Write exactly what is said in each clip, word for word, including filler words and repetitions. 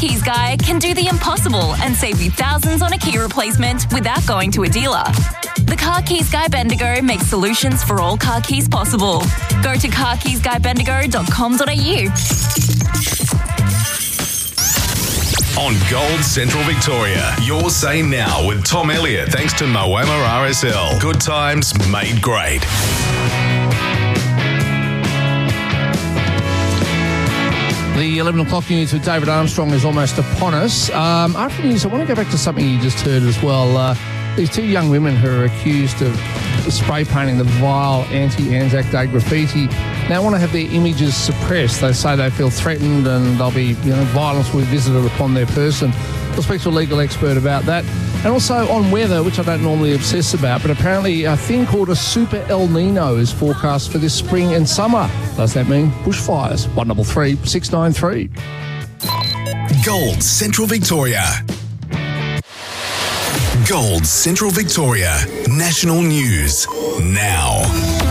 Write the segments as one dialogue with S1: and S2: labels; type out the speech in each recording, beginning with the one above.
S1: Keys Guy can do the impossible and save you thousands on a key replacement without going to a dealer. The Car Keys Guy Bendigo makes solutions for all car keys possible. Go to car keys guy bendigo dot com dot a u.
S2: On Gold Central Victoria, your say now with Tom Elliott, thanks to Moama R S L. Good times made great.
S3: The eleven o'clock news with David Armstrong is almost upon us. Um, after news, I want to go back to something you just heard as well. Uh, these two young women who are accused of spray painting the vile anti-Anzac Day graffiti now want to have their images suppressed. They say they feel threatened and they'll be, you know, violence will be visited upon their person. We'll speak to a legal expert about that. And also on weather, which I don't normally obsess about, but apparently a thing called a Super El Nino is forecast for this spring and summer. Does that mean bushfires? one double three six nine three.
S2: Gold Central Victoria. Gold Central Victoria. National News now.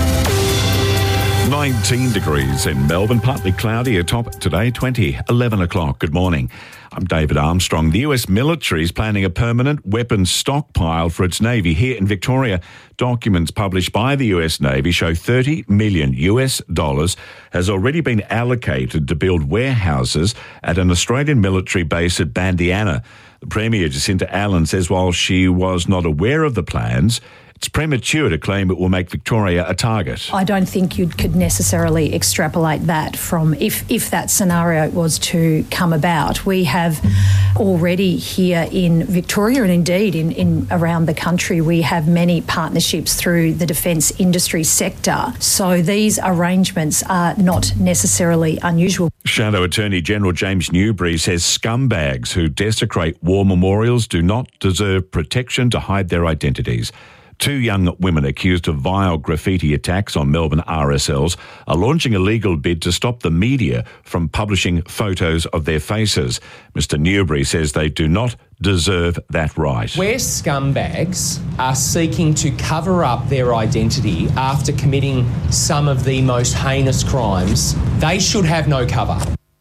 S4: nineteen degrees in Melbourne, partly cloudy, a top today, twenty, eleven o'clock. Good morning. I'm David Armstrong. The U S military is planning a permanent weapons stockpile for its Navy here in Victoria. Documents published by the U S Navy show thirty million U S dollars has already been allocated to build warehouses at an Australian military base at Bandiana. The Premier, Jacinta Allen, says while she was not aware of the plans, it's premature to claim it will make Victoria a target.
S5: I don't think you could necessarily extrapolate that from if, if that scenario was to come about. We have already here in Victoria and indeed in, in around the country, we have many partnerships through the defence industry sector. So these arrangements are not necessarily unusual.
S4: Shadow Attorney General James Newbury says scumbags who desecrate war memorials do not deserve protection to hide their identities. Two young women accused of vile graffiti attacks on Melbourne R S Ls are launching a legal bid to stop the media from publishing photos of their faces. Mister Newbury says they do not deserve that right.
S6: Where scumbags are seeking to cover up their identity after committing some of the most heinous crimes, they should have no cover.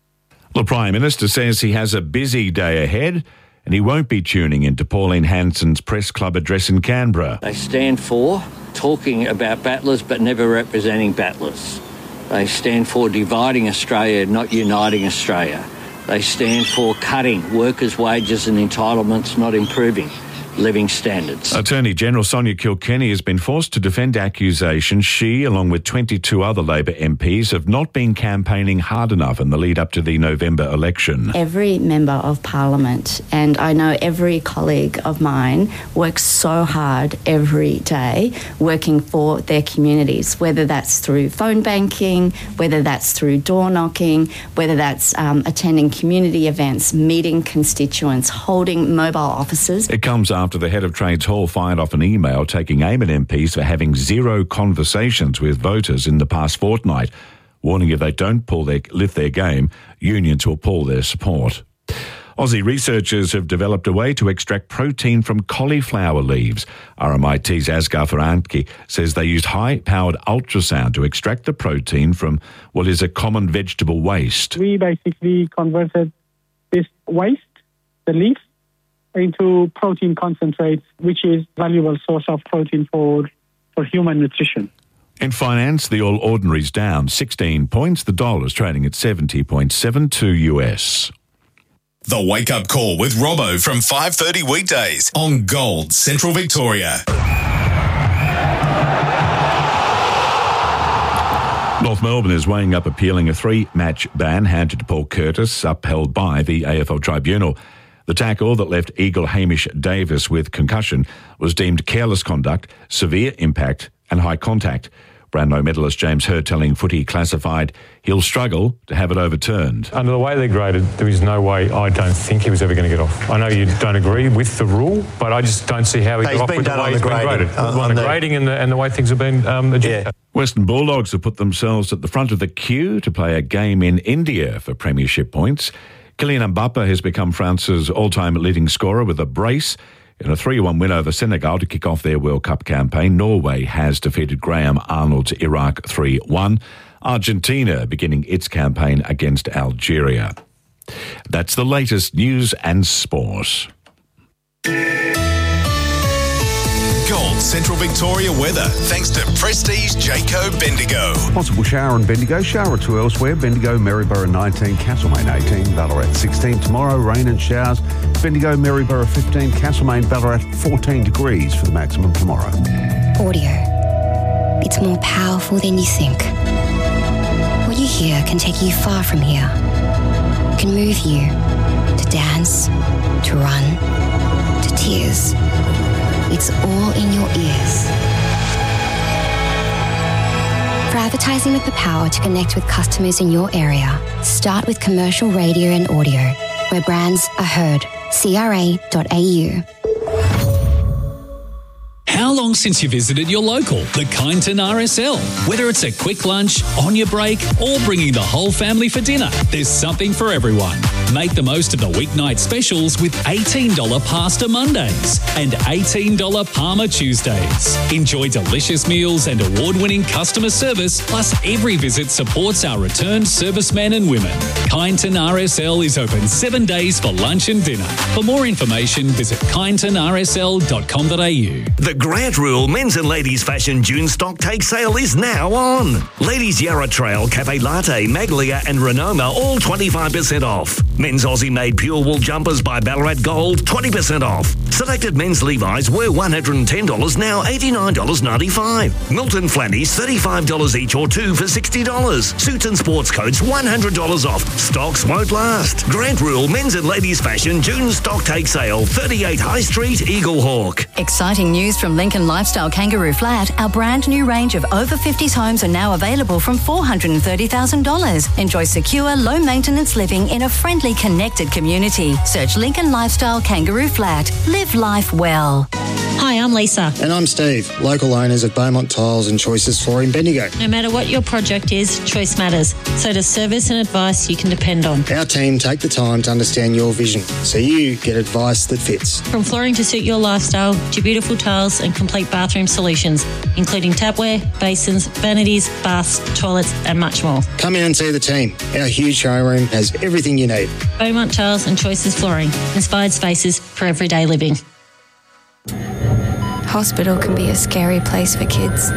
S4: The Prime Minister says he has a busy day ahead and he won't be tuning into Pauline Hanson's press club address in Canberra.
S7: They stand for talking about battlers but never representing battlers. They stand for dividing Australia, not uniting Australia. They stand for cutting workers' wages and entitlements, not improving living standards.
S4: Attorney General Sonia Kilkenny has been forced to defend accusations she, along with twenty-two other Labor M Ps, have not been campaigning hard enough in the lead up to the November election.
S8: Every member of Parliament, and I know every colleague of mine, works so hard every day working for their communities, whether that's through phone banking, whether that's through door knocking, whether that's um, attending community events, meeting constituents, holding mobile offices.
S4: It comes after the head of Trades Hall fired off an email taking aim at M Ps for having zero conversations with voters in the past fortnight, warning if they don't pull their, lift their game, unions will pull their support. Aussie researchers have developed a way to extract protein from cauliflower leaves. R M I T's Asghar Farhanki says they used high-powered ultrasound to extract the protein from what is a common vegetable waste.
S9: We basically converted this waste, the leaf, into protein concentrates, which is a valuable source of protein for, for human nutrition.
S4: In finance, the All Ordinary's down sixteen points. The dollar's trading at seventy point seven two U S.
S2: The Wake Up Call with Robbo from five thirty weekdays on Gold Central Victoria.
S4: North Melbourne is weighing up appealing a three-match ban handed to Paul Curtis, upheld by the A F L Tribunal. The tackle that left Eagle Hamish Davis with concussion was deemed careless conduct, severe impact and high contact. Brownlow medalist James Hurd telling Footy Classified he'll struggle to have it overturned.
S10: Under the way they're graded, there is no way I don't think he was ever going to get off. I know you don't agree with the rule, but I just don't see how he got off with the way he's been graded. Uh, on the grading and the, and the way things have been um, adjudicated. Yeah.
S4: Western Bulldogs have put themselves at the front of the queue to play a game in India for premiership points. Kylian Mbappe has become France's all-time leading scorer with a brace in a three one win over Senegal to kick off their World Cup campaign. Norway has defeated Graham Arnold's Iraq three one. Argentina beginning its campaign against Algeria. That's the latest news and sport.
S2: Gold Central Victoria weather, thanks to Prestige Jayco Bendigo.
S11: Possible shower in Bendigo, shower or two elsewhere. Bendigo, Maryborough nineteen, Castlemaine eighteen, Ballarat sixteen. Tomorrow, rain and showers. Bendigo, Maryborough fifteen, Castlemaine, Ballarat fourteen degrees for the maximum tomorrow.
S12: Audio. It's more powerful than you think. What you hear can take you far from here. It can move you to dance, to run, to tears. It's all in your ears. For advertising with the power to connect with customers in your area, start with commercial radio and audio, where brands are heard. C R A dot A U.
S13: How long since you visited your local, the Kyneton R S L? Whether it's a quick lunch, on your break, or bringing the whole family for dinner, there's something for everyone. Make the most of the weeknight specials with eighteen dollars Pasta Mondays and eighteen dollars Parma Tuesdays. Enjoy delicious meals and award-winning customer service, plus every visit supports our returned servicemen and women. Kyneton R S L is open seven days for lunch and dinner. For more information, visit kyneton r s l dot com dot a u.
S14: The Grant Rule Men's and Ladies Fashion June stock take sale is now on. Ladies Yarra Trail, Cafe Latte, Maglia and Renoma all twenty-five percent off. Men's Aussie made pure wool jumpers by Ballarat Gold twenty percent off. Selected men's Levi's were one hundred ten dollars, now eighty-nine dollars ninety-five. Milton Flannies thirty-five dollars each or two for sixty dollars. Suits and sports coats one hundred dollars off. Stocks won't last. Grant Rule Men's and Ladies Fashion June stock take sale, thirty-eight High Street, Eagle Hawk.
S15: Exciting news from Lincoln Lifestyle Kangaroo Flat. Our brand new range of over fifties homes are now available from four hundred thirty thousand dollars. Enjoy secure, low maintenance living in a friendly, connected community. Search Lincoln Lifestyle Kangaroo Flat. Live life well.
S16: Hi, I'm Lisa.
S17: And I'm Steve, local owners of Beaumont Tiles and Choices Flooring Bendigo.
S16: No matter what your project is, choice matters. So does service and advice you can depend on.
S17: Our team take the time to understand your vision, so you get advice that fits.
S16: From flooring to suit your lifestyle, to beautiful tiles and complete bathroom solutions, including tapware, basins, vanities, baths, toilets and much more.
S17: Come in and see the team. Our huge showroom has everything you need.
S16: Beaumont Tiles and Choices Flooring. Inspired spaces for everyday living.
S12: Hospital can be a scary place for kids.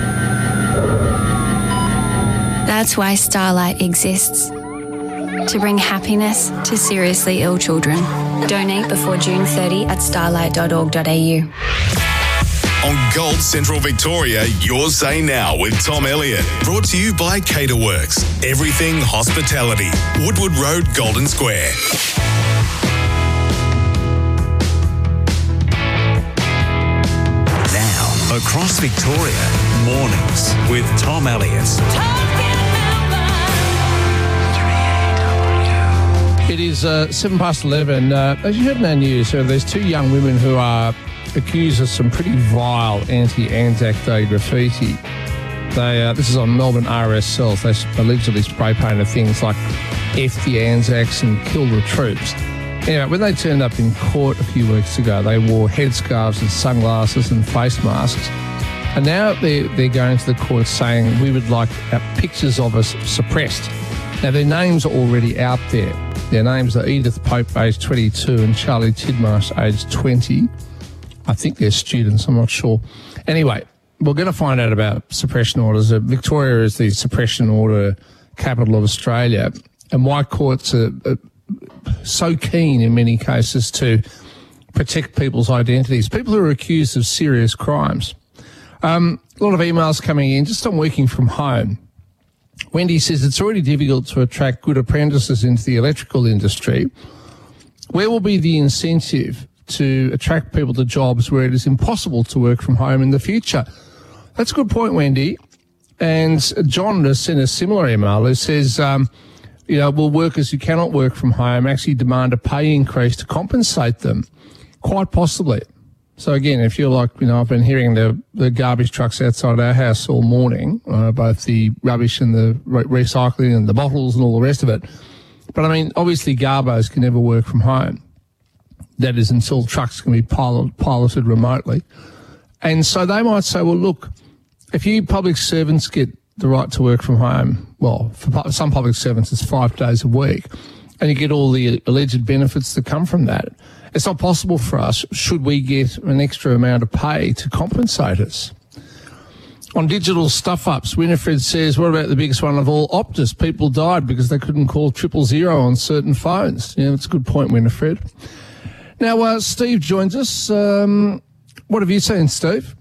S12: That's why Starlight exists. To bring happiness to seriously ill children. Donate before June thirtieth at starlight dot org dot a u.
S2: On Gold Central Victoria, your say now with Tom Elliott. Brought to you by Caterworks. Everything hospitality. Woodward Road, Golden Square.
S14: Now, across Victoria, mornings with Tom Elliott.
S3: It is uh, seven past eleven. Uh, as you heard in our news, uh, there's two young women who are accused of some pretty vile anti-Anzac Day graffiti. They, uh, this is on Melbourne R S L. They allegedly spray painted things like F the Anzacs and kill the troops. Anyway, when they turned up in court a few weeks ago, they wore headscarves and sunglasses and face masks. And now they're, they're going to the court saying we would like our pictures of us suppressed. Now, their names are already out there. Their names are Edith Pope, aged twenty-two, and Charlie Tidmarsh, aged twenty. I think they're students, I'm not sure. Anyway, we're going to find out about suppression orders. Uh, Victoria is the suppression order capital of Australia, and why courts are uh, so keen in many cases to protect people's identities, people who are accused of serious crimes. Um, a lot of emails coming in just on working from home. Wendy says it's already difficult to attract good apprentices into the electrical industry. Where will be the incentive to attract people to jobs where it is impossible to work from home in the future? That's a good point, Wendy. And John has sent a similar email who says, um, you know, will workers who cannot work from home actually demand a pay increase to compensate them? Quite possibly. So again, if you're like, you know, I've been hearing the, the garbage trucks outside our house all morning, uh, both the rubbish and the re- recycling and the bottles and all the rest of it. But I mean, obviously garbos can never work from home. That is until trucks can be pilot, piloted remotely. And so they might say, well, look, if you public servants get the right to work from home, well, for some public servants it's five days a week, and you get all the alleged benefits that come from that. It's not possible for us, should we get an extra amount of pay to compensate us. On digital stuff-ups, Winifred says, what about the biggest one of all, Optus? People died because they couldn't call triple zero on certain phones. Yeah, that's a good point, Winifred. Now, uh, Steve joins us. Um, what have you seen, Steve?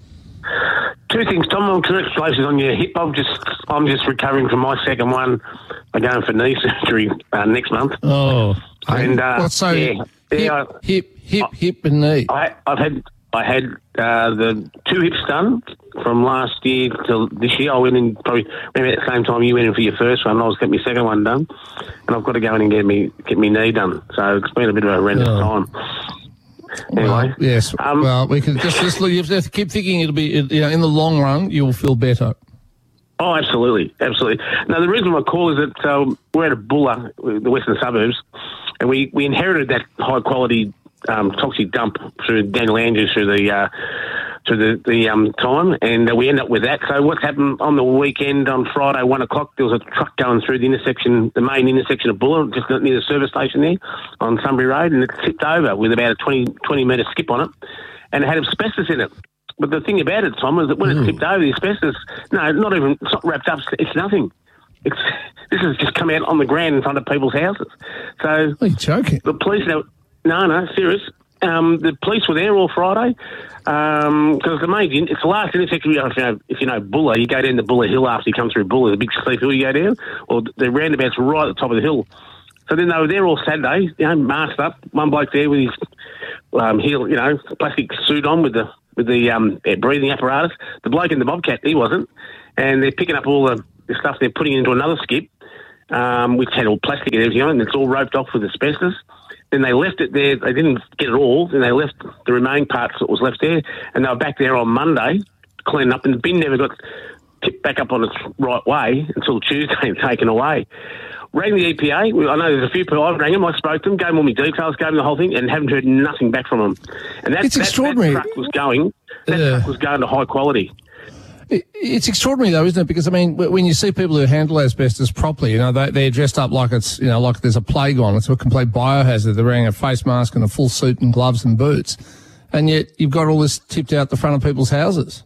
S18: Two things, Tom. Well, congratulations on your hip. I'm just, I'm just recovering from my second one. I'm going for knee surgery uh, next month.
S3: Oh,
S18: and uh,
S3: what, so
S18: yeah,
S3: hip,
S18: yeah,
S3: hip, hip, I, hip, and knee.
S18: I, I've had, I had uh, the two hips done from last year till this year. I went in probably maybe at the same time you went in for your first one. I was getting my second one done, and I've got to go in and get me get me knee done. So it's been a bit of a horrendous oh. time. Anyway,
S3: well, yes. Um, well, we can just, just you have to keep thinking it'll be, you know, in the long run you'll feel better.
S18: Oh, absolutely, absolutely. Now the reason I call is that um, we're at a Bulla, the western suburbs, and we, we inherited that high quality um, toxic dump through Daniel Andrews through the uh, through the, the um, time, and uh, we end up with that. So what's happened on the weekend on Friday, one o'clock, there was a truck going through the intersection, the main intersection of Bulla, just near the service station there on Sunbury Road, and it tipped over with about a twenty, twenty metre skip on it, and it had asbestos in it. But the thing about it, Tom, is that when mm. it tipped over, the asbestos, no, not even, it's not wrapped up, it's nothing. It's This has just come out on the ground in front of people's houses. So
S3: are you joking?
S18: The police, no, no, no serious. Um, the police were there all Friday because um, the main, it's the last intersection. If you know, if you know Bulla, you go down the Bulla Hill after you come through Bulla, the big steep hill you go down, or the roundabout's right at the top of the hill. So then they were there all Saturday, you know, masked up. One bloke there with his um, heel, you know, plastic suit on with the with the um, breathing apparatus. The bloke in the Bobcat, he wasn't, and they're picking up all the, the stuff they're putting into another skip, um, which had all plastic and everything on, and it's all roped off with asbestos. Then they left it there. They didn't get it all. Then they left the remaining parts that was left there, and they were back there on Monday cleaning up, and the bin never got tipped back up on its right way until Tuesday and taken away. Rang the E P A. I know there's a few people. I rang them. I spoke to them, gave them all my details, gave them the whole thing, and haven't heard nothing back from them. And that,
S3: it's
S18: that,
S3: extraordinary.
S18: That truck was going. That yeah. truck was going to high quality.
S3: It's extraordinary, though, isn't it? Because, I mean, when you see people who handle asbestos properly, you know, they, they're dressed up like it's, you know, like there's a plague on. It's a complete biohazard. They're wearing a face mask and a full suit and gloves and boots. And yet you've got all this tipped out the front of people's houses.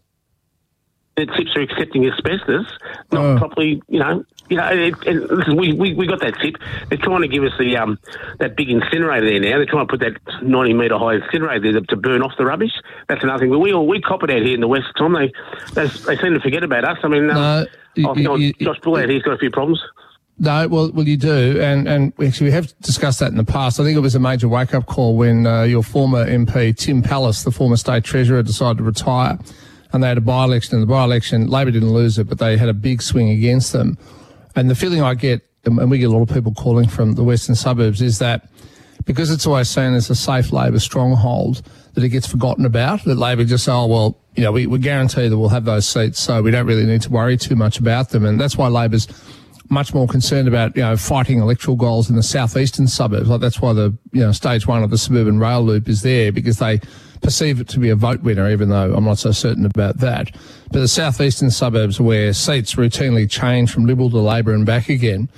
S18: The tips are accepting asbestos, not oh. properly, you know. You know, it, it, listen, we, we we got that tip. They're trying to give us the um that big incinerator there now. They're trying to put that ninety metre high incinerator there to, to burn off the rubbish. That's another thing. But we all we cop it out here in the West, Tom. They they, they seem to forget about us. I mean, um, no, you, I think you, Josh Bull out here's got a few problems.
S3: No, well, well, you do, and and actually we have discussed that in the past. I think it was a major wake up call when uh, your former M P Tim Pallas, the former state treasurer, decided to retire, and they had a by election. In the by election, Labor didn't lose it, but they had a big swing against them. And the feeling I get, and we get a lot of people calling from the western suburbs, is that because it's always seen as a safe Labor stronghold, that it gets forgotten about, that Labor just say, oh, well, you know, we, we guarantee that we'll have those seats, so we don't really need to worry too much about them. And that's why Labor's much more concerned about, you know, fighting electoral goals in the southeastern suburbs. Like that's why the, you know, stage one of the suburban rail loop is there, because they perceive it to be a vote winner, even though I'm not so certain about that. But the southeastern suburbs, where seats routinely change from Liberal to Labor and back again,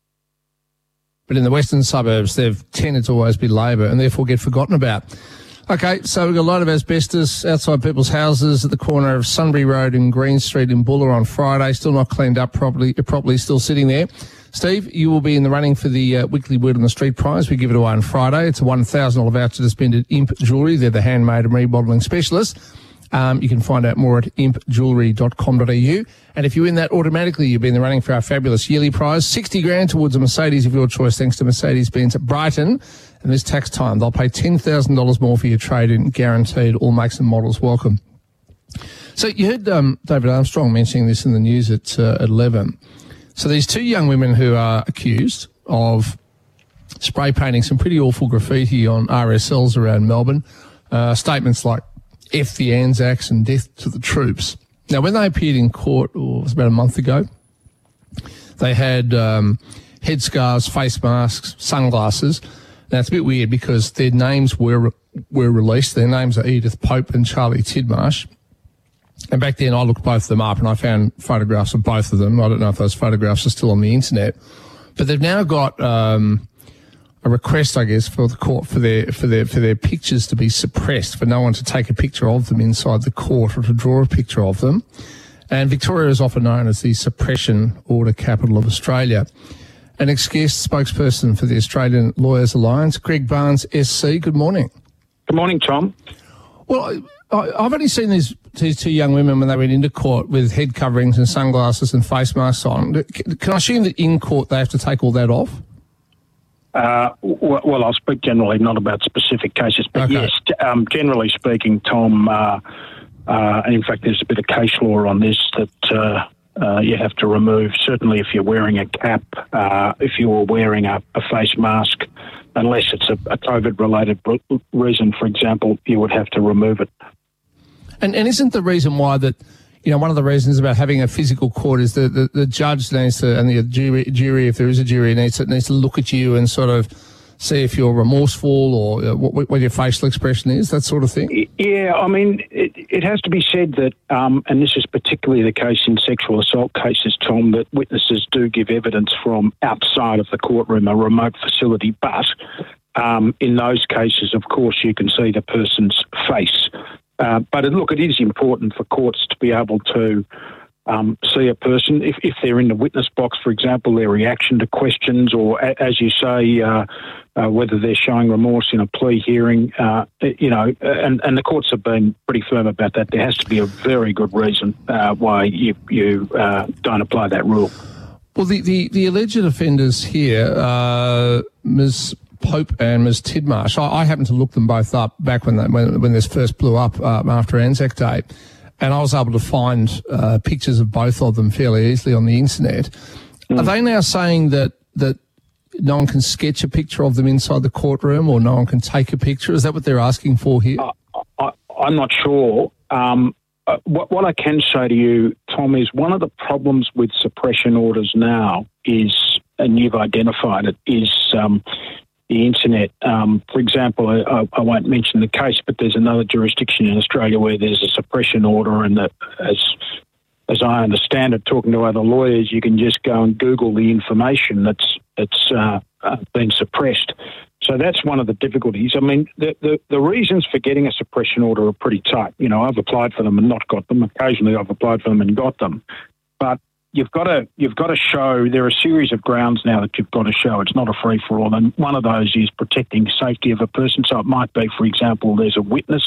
S3: but in the western suburbs, they've tended to always be Labor and therefore get forgotten about. Okay, so we've got a lot of asbestos outside people's houses at the corner of Sunbury Road and Green Street in Bulla on Friday, still not cleaned up properly, properly still sitting there. Steve, you will be in the running for the uh, weekly Word on the Street prize. We give it away on Friday. It's a one thousand dollars voucher to spend at Imp Jewellery. They're the handmade and remodelling specialists. Um, you can find out more at imp jewellery dot com dot a u. And if you win that, automatically you'll be in the running for our fabulous yearly prize, sixty grand towards a Mercedes of your choice, thanks to Mercedes-Benz at Brighton. And this tax time, they'll pay ten thousand dollars more for your trade-in, guaranteed, all makes and models welcome. So you heard um, David Armstrong mentioning this in the news at, uh, at eleven. So these two young women who are accused of spray painting some pretty awful graffiti on R S Ls around Melbourne, uh, statements like F the Anzacs and death to the troops. Now, when they appeared in court, oh, it was about a month ago, they had um, headscarves, face masks, sunglasses. Now, it's a bit weird because their names were were released. Their names are Edith Pope and Charlie Tidmarsh. And back then, I looked both of them up and I found photographs of both of them. I don't know if those photographs are still on the internet. But they've now got um, a request, I guess, for the court for their for their for their pictures to be suppressed, for no one to take a picture of them inside the court or to draw a picture of them. And Victoria is often known as the suppression order capital of Australia. An ex-guest spokesperson for the Australian Lawyers Alliance, Greg Barnes, S C. Good morning.
S19: Good morning, Tom.
S3: Well, I, I've only seen these these two young women when they went into court with head coverings and sunglasses and face masks on. Can I assume that in court they have to take all that off?
S19: Uh, well, I'll speak generally, not about specific cases, but
S3: okay.
S19: yes, um, generally speaking, Tom, uh, uh, and in fact there's a bit of case law on this that uh, uh, you have to remove, certainly if you're wearing a cap, uh, if you're wearing a, a face mask, unless it's a, a COVID-related reason, for example, you would have to remove it.
S3: And, and isn't the reason why that, you know, one of the reasons about having a physical court is that the, the judge needs to, and the jury, jury, if there is a jury, needs to, needs to look at you and sort of see if you're remorseful or what, what your facial expression is, that sort of thing?
S19: Yeah, I mean, it, it has to be said that, um, and this is particularly the case in sexual assault cases, Tom, that witnesses do give evidence from outside of the courtroom, a remote facility, but um, in those cases, of course, you can see the person's face. Uh, but it, look, it is important for courts to be able to um, see a person, if, if they're in the witness box, for example, their reaction to questions, or a, as you say, uh, uh, whether they're showing remorse in a plea hearing, uh, you know, and, and the courts have been pretty firm about that. There has to be a very good reason uh, why you, you uh, don't apply that rule.
S3: Well, the, the, the alleged offenders here, uh, Miz Pope and Miz Tidmarsh, I, I happened to look them both up back when they, when, when this first blew up uh, after Anzac Day, and I was able to find uh, pictures of both of them fairly easily on the internet. Mm. Are they now saying that that no one can sketch a picture of them inside the courtroom, or no one can take a picture? Is that what they're asking for here?
S19: Uh, I, I'm not sure. Um, uh, what, what I can say to you, Tom, is one of the problems with suppression orders now is, and you've identified it, is um, the internet. Um, for example, I, I won't mention the case, but there's another jurisdiction in Australia where there's a suppression order, and that, as as I understand it, talking to other lawyers, you can just go and Google the information that's that's uh, uh, been suppressed. So that's one of the difficulties. I mean, the, the the reasons for getting a suppression order are pretty tight. You know, I've applied for them and not got them. Occasionally, I've applied for them and got them, but You've got to you've got to show, there are a series of grounds now that you've got to show. It's not a free-for-all, and one of those is protecting safety of a person. So it might be, for example, there's a witness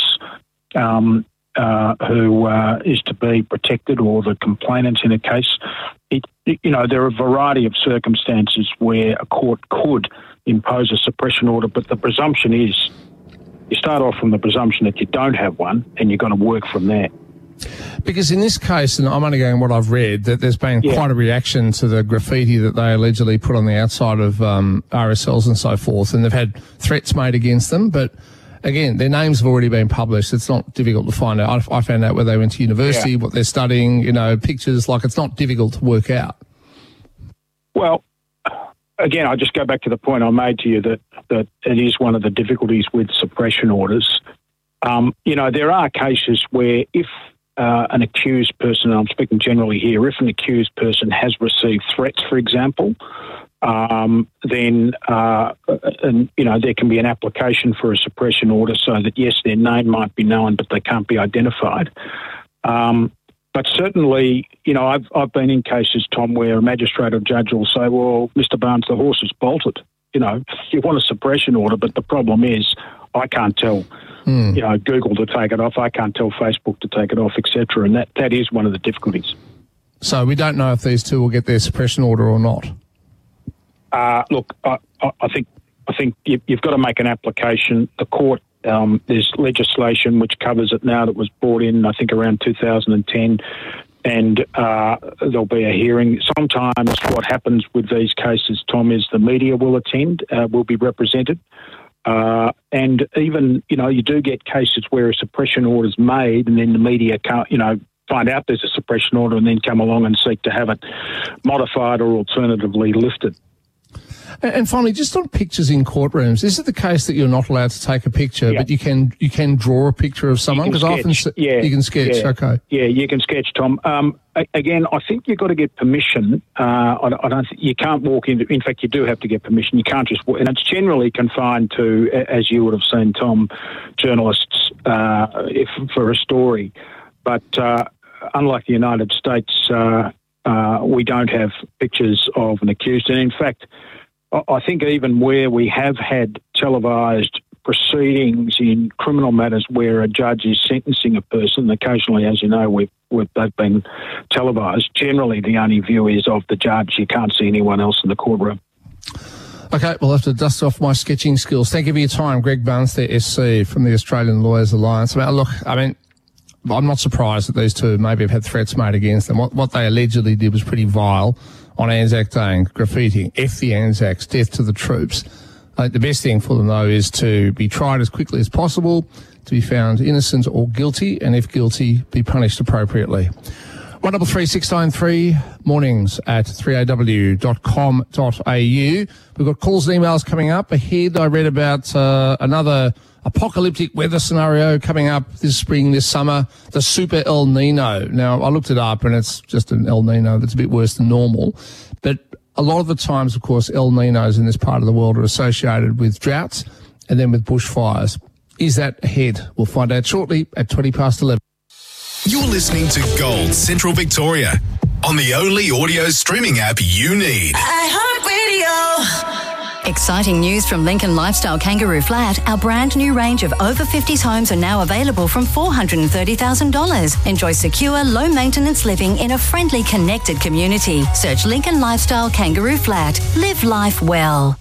S19: um, uh, who uh, is to be protected, or the complainant in a case. It, it, you know, there are a variety of circumstances where a court could impose a suppression order, but the presumption is, you start off from the presumption that you don't have one, and you've got to work from there.
S3: Because in this case, and I'm only going on what I've read, that there's been
S19: yeah.
S3: quite a reaction to the graffiti that they allegedly put on the outside of um, R S Ls and so forth, and they've had threats made against them. But again, their names have already been published. It's not difficult to find out. I, I found out where they went to university, yeah. what they're studying, you know, pictures. Like, it's not difficult to work out.
S19: Well, again, I just go back to the point I made to you that, that it is one of the difficulties with suppression orders. Um, you know, there are cases where if Uh, an accused person, and I'm speaking generally here, if an accused person has received threats, for example, um, then, uh, and, you know, there can be an application for a suppression order so that, yes, their name might be known, but they can't be identified. Um, but certainly, you know, I've, I've been in cases, Tom, where a magistrate or judge will say, well, Mister Barnes, the horse is bolted. You know, you want a suppression order, but the problem is I can't tell, mm. you know, Google to take it off. I can't tell Facebook to take it off, et cetera. And that, that is one of the difficulties.
S3: So we don't know if these two will get their suppression order or not.
S19: Uh, look, I, I think I think you, you've got to make an application. The court, um, there's legislation which covers it now that was brought in, I think, around two thousand ten. And uh, there'll be a hearing. Sometimes what happens with these cases, Tom, is the media will attend, uh, will be represented. Uh, and even, you know, you do get cases where a suppression order is made and then the media can't, you know, find out there's a suppression order and then come along and seek to have it modified or alternatively lifted.
S3: And, and finally, just on pictures in courtrooms, is it the case that you're not allowed to take a picture,
S19: Yeah.
S3: but you can you can draw a picture of someone?
S19: You can
S3: Because I often
S19: sketch.
S3: see,
S19: yeah,
S3: you can sketch.
S19: yeah,
S3: Okay.
S19: Yeah, you can sketch, Tom. Um, a- again, I think you've got to get permission. Uh, I, I don't. Think, you can't walk into. In fact, you do have to get permission. You can't just walk, and it's generally confined to, a- as you would have seen, Tom, journalists uh, if, for a story. But uh, unlike the United States, uh, uh, we don't have pictures of an accused, and in fact, I, I think even where we have had televised proceedings in criminal matters where a judge is sentencing a person, occasionally, as you know, we've, we've, they've been televised. Generally, the only view is of the judge. You can't see anyone else in the courtroom.
S3: Okay, we'll have to dust off my sketching skills. Thank you for your time. Greg Barnes, there, S C from the Australian Lawyers Alliance. Well, look, I mean, I'm not surprised that these two maybe have had threats made against them. What, what they allegedly did was pretty vile on Anzac Day and graffiti. F the Anzacs, death to the troops. I think the best thing for them, though, is to be tried as quickly as possible, to be found innocent or guilty, and if guilty, be punished appropriately. one double three six nine three, mornings at three a w dot com dot a u. We've got calls and emails coming up. Ahead, I read about uh, another apocalyptic weather scenario coming up this spring, this summer, the Super El Nino. Now, I looked it up, and it's just an El Nino that's a bit worse than normal. But a lot of the times, of course, El Ninos in this part of the world are associated with droughts and then with bushfires. Is that ahead? We'll find out shortly at twenty past eleven.
S2: You're listening to Gold Central Victoria on the only audio streaming app you need.
S15: iHeartRadio. Exciting news from Lincoln Lifestyle Kangaroo Flat. Our brand new range of over fifties homes are now available from four hundred thirty thousand dollars. Enjoy secure, low maintenance living in a friendly, connected community. Search Lincoln Lifestyle Kangaroo Flat. Live life well.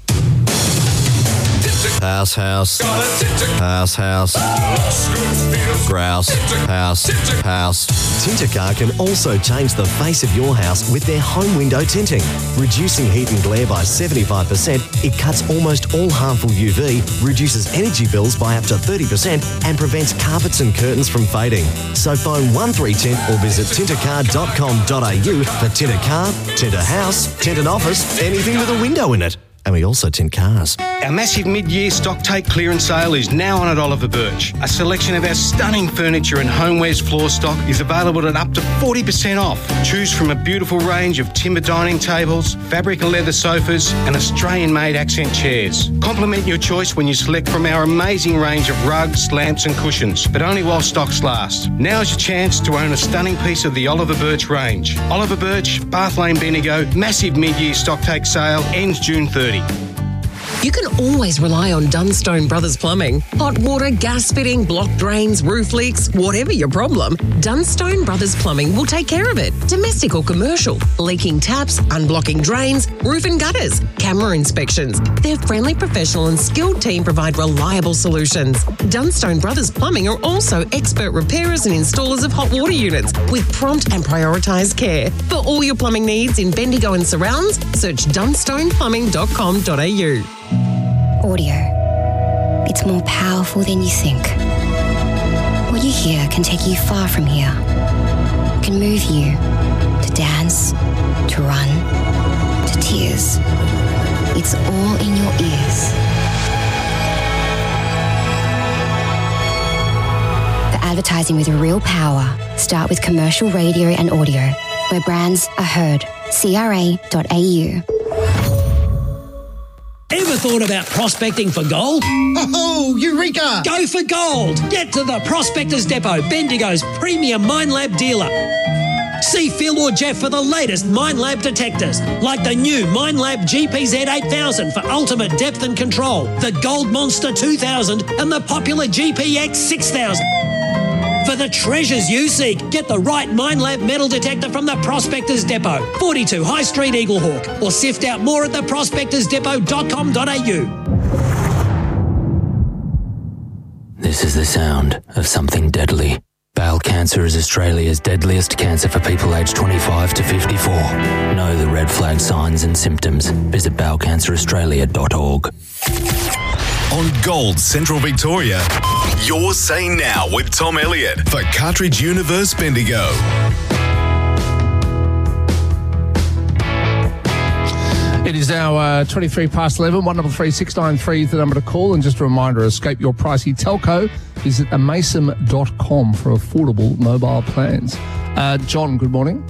S20: House, house, house, house, grouse, house, house. Tintercar can also change the face of your house with their home window tinting. Reducing heat and glare by seventy-five percent, it cuts almost all harmful U V, reduces energy bills by up to thirty percent, and prevents carpets and curtains from fading. So phone one three tint or visit tintercar dot com dot a u for Tintercar, Tinter House, Tinted Office, anything with a window in it. And we also tint cars.
S21: Our massive mid-year stock take clearance sale is now on at Oliver Birch. A selection of our stunning furniture and homewares floor stock is available at up to forty percent off. Choose from a beautiful range of timber dining tables, fabric and leather sofas, and Australian-made accent chairs. Complement your choice when you select from our amazing range of rugs, lamps and cushions, but only while stocks last. Now's your chance to own a stunning piece of the Oliver Birch range. Oliver Birch, Bath Lane, Bendigo, massive mid-year stock take sale ends June thirtieth.
S22: You can always rely on Dunstone Brothers Plumbing. Hot water, gas fitting, block drains, roof leaks, whatever your problem, Dunstone Brothers Plumbing will take care of it. Domestic or commercial, leaking taps, unblocking drains, roof and gutters, camera inspections. Their friendly, professional and skilled team provide reliable solutions. Dunstone Brothers Plumbing are also expert repairers and installers of hot water units with prompt and prioritised care. For all your plumbing needs in Bendigo and surrounds, search dunstone plumbing dot com dot a u.
S12: Audio. It's more powerful than you think. What you hear can take you far from here. Can move you to dance, to run, to tears. It's all in your ears. For advertising with real power, start with commercial radio and audio, where brands are heard. C R A dot A U.
S23: Ever thought about prospecting for gold?
S24: Oh, Eureka!
S23: Go for gold! Get to the Prospectors Depot, Bendigo's premium Minelab dealer. See Phil or Jeff for the latest Minelab detectors, like the new Minelab G P Z eight thousand for ultimate depth and control, the Gold Monster two thousand and the popular G P X six thousand. For the treasures you seek, get the right Minelab metal detector from the Prospectors Depot, forty-two High Street, Eaglehawk, or sift out more at the prospectors depot dot com dot a u.
S25: This is the sound of something deadly. Bowel cancer is Australia's deadliest cancer for people aged twenty-five to fifty-four. Know the red flag signs and symptoms. Visit bowel cancer australia dot org.
S2: On Gold Central Victoria, Your Say Now with Tom Elliott for Cartridge Universe Bendigo.
S3: It is now uh, twenty-three past eleven. one double three six nine three is the number to call. And just a reminder, escape your pricey telco. Visit amasem dot com for affordable mobile plans. Uh, John, good morning.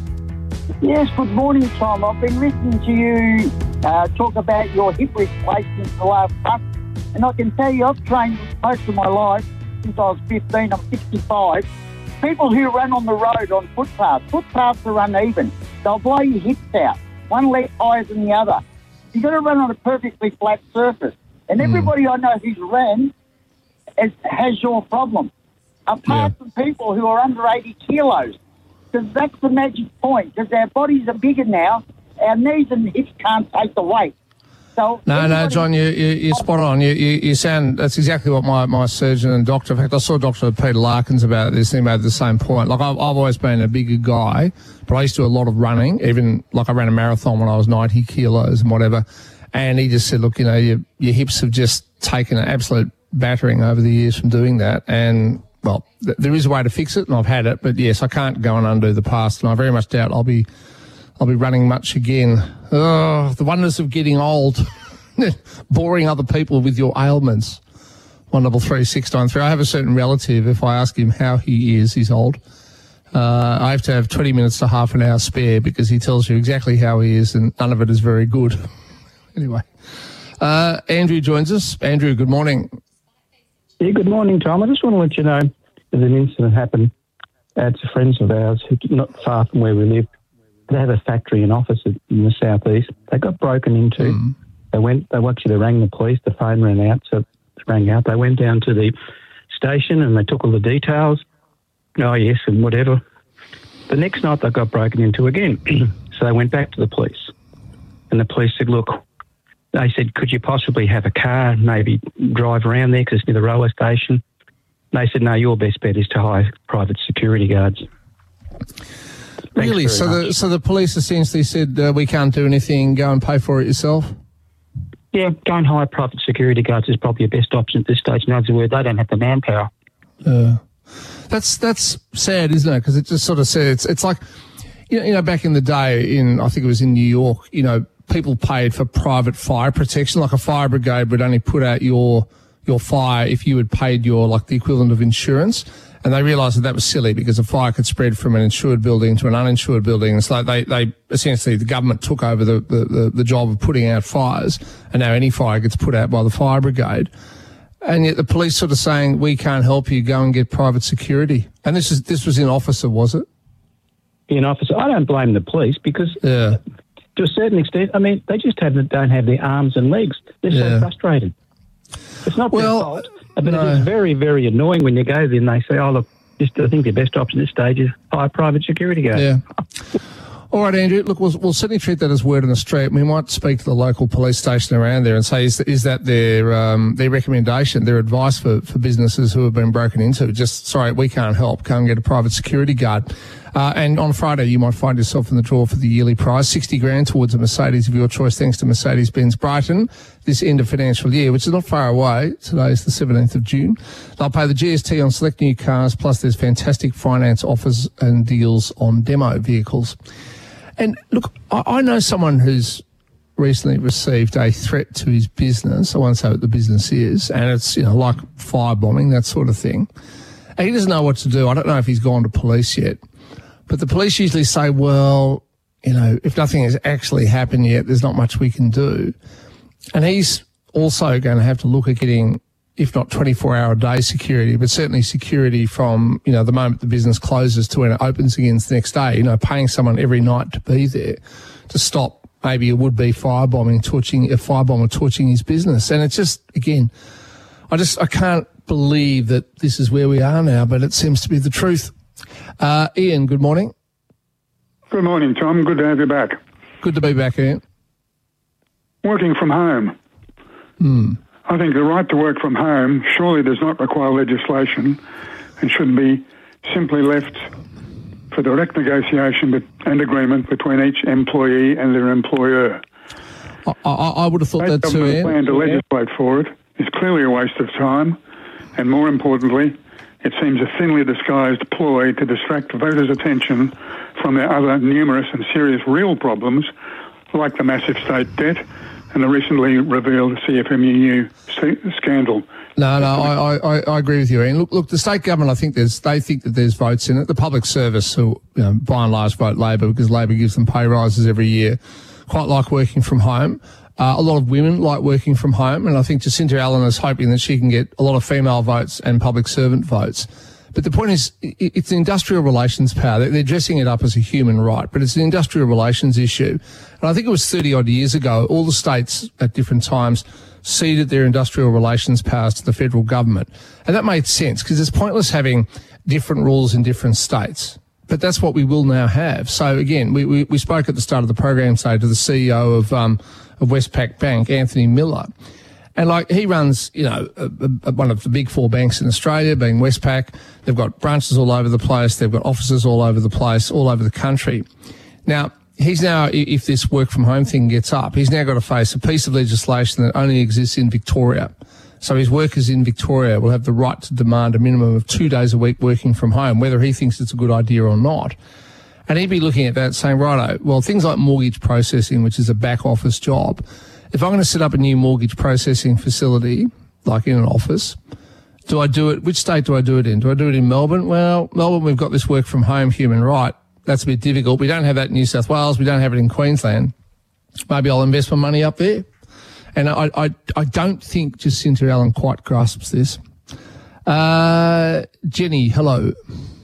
S1: Yes, good morning, Tom. I've been listening to you uh, talk about your hip replacement the last month, and I can tell you I've trained most of my life since I was fifteen. I'm sixty-five. People who run on the road on footpaths, footpaths are uneven. They'll blow your hips out. One leg higher than the other. You've got to run on a perfectly flat surface. And everybody I know who's ran has, has your problem. Apart yeah. from people who are under eighty kilos. Because that's the magic point. Because our bodies are bigger now. Our knees and hips can't take the weight. So
S3: no, no, John, you, you, you're spot on. You, you, you sound, that's exactly what my, my surgeon and doctor, in fact, I saw Doctor Peter Larkins about this, and he made the same point. Like, I've, I've always been a bigger guy, but I used to do a lot of running, even, like, I ran a marathon when I was ninety kilos and whatever, and he just said, look, you know, your, your hips have just taken an absolute battering over the years from doing that, and, well, th- there is a way to fix it, and I've had it, but yes, I can't go and undo the past, and I very much doubt I'll be I'll be running much again. Oh, the wonders of getting old. Boring other people with your ailments. one double three six nine three. I have a certain relative, if I ask him how he is, he's old. Uh, I have to have twenty minutes to half an hour spare because he tells you exactly how he is, and none of it is very good. Anyway. Uh, Andrew joins us. Andrew, good morning.
S5: Yeah, good morning, Tom. I just want to let you know there's an incident happened at some friends of ours who not far from where we live. They have a factory and office in the southeast. They got broken into. Mm. They went. They actually they rang the police. The phone ran out, so it rang out. They went down to the station and they took all the details. Oh yes, and whatever. The next night they got broken into again, so they went back to the police, and the police said, "Look," they said, "could you possibly have a car, maybe drive around there because it's near the railway station?" They said, "No, your best bet is to hire private security guards."
S3: Really? So much. the so the police essentially said, uh, we can't do anything, go and pay for it yourself?
S5: Yeah, go and hire private security guards is probably your best option at this stage. In other words, they don't have the manpower.
S3: Uh, that's that's sad, isn't it? Because it just sort of says, it's, it's like, you know, you know, back in the day, in I think it was in New York, you know, people paid for private fire protection, like a fire brigade would only put out your your fire if you had paid your, like, the equivalent of insurance. And they realised that that was silly because a fire could spread from an insured building to an uninsured building. And so they, they essentially, the government took over the, the, the, the job of putting out fires, and now any fire gets put out by the fire brigade. And yet the police sort of saying, we can't help you, go and get private security. And this is this was in Officer, was it?
S5: In Officer. I don't blame the police because
S3: yeah.
S5: to a certain extent, I mean, they just have, don't have their arms and legs. They're yeah. so frustrated. It's not
S3: well,
S5: their fault. But
S3: no.
S5: it is very, very annoying when you go there and they say, oh, look, just, I think the best option at this stage is hire private security guard.
S3: Yeah. All right, Andrew, look, we'll, we'll certainly treat that as word on the street. We might speak to the local police station around there and say, is, is that their um, their recommendation, their advice for, for businesses who have been broken into? Just, sorry, we can't help. Come and get a private security guard. Uh, and on Friday, you might find yourself in the draw for the yearly prize, sixty grand towards a Mercedes of your choice, thanks to Mercedes-Benz Brighton, this end of financial year, which is not far away. Today is the seventeenth of June. They'll pay the G S T on select new cars, plus there's fantastic finance offers and deals on demo vehicles. And look, I, I know someone who's recently received a threat to his business. I won't say what the business is, and it's, you know, like firebombing, that sort of thing. And he doesn't know what to do. I don't know if he's gone to police yet. But the police usually say, well, you know, if nothing has actually happened yet, there's not much we can do. And he's also going to have to look at getting, if not twenty-four hour a day security, but certainly security from, you know, the moment the business closes to when it opens again the next day, you know, paying someone every night to be there to stop maybe a would-be firebombing, torching, a firebomber torching his business. And it's just, again, I just, I can't believe that this is where we are now, but it seems to be the truth. Uh, Ian, good morning.
S6: Good morning, Tom. Good to have you back.
S3: Good to be back, Ian.
S6: Working from home.
S3: Hmm.
S6: I think the right to work from home surely does not require legislation and should be simply left for direct negotiation and agreement between each employee and their employer.
S3: I, I, I would have thought that too, Ian.
S6: The plan to legislate for it is clearly a waste of time, and more importantly, it seems a thinly disguised ploy to distract voters' attention from their other numerous and serious real problems, like the massive state debt and the recently revealed C F M E U scandal.
S3: No, no, I, I, I agree with you, Ian. Look, look, the state government, I think there's, they think that there's votes in it. The public service, who, you know, by and large vote Labor because Labor gives them pay rises every year, quite like working from home. Uh, a lot of women like working from home, and I think Jacinta Allen is hoping that she can get a lot of female votes and public servant votes. But the point is, it's an industrial relations power. They're dressing it up as a human right, but it's an industrial relations issue. And I think it was thirty-odd years ago, all the states at different times ceded their industrial relations powers to the federal government. And that made sense, because it's pointless having different rules in different states. But that's what we will now have. So, again, we, we, we spoke at the start of the program, say, to the C E O of, um, of Westpac Bank, Anthony Miller. And, like, he runs, you know, a, a, one of the big four banks in Australia, being Westpac. They've got branches all over the place. They've got offices all over the place, all over the country. Now, he's now, if this work from home thing gets up, he's now got to face a piece of legislation that only exists in Victoria. So his workers in Victoria will have the right to demand a minimum of two days a week working from home, whether he thinks it's a good idea or not. And he'd be looking at that saying, righto, well, things like mortgage processing, which is a back office job, if I'm going to set up a new mortgage processing facility, like in an office, do I do it, which state do I do it in? Do I do it in Melbourne? Well, Melbourne, we've got this work from home human right. That's a bit difficult. We don't have that in New South Wales. We don't have it in Queensland. Maybe I'll invest my money up there. And I, I, I don't think Jacinta Allen quite grasps this. Uh, Jenny, hello.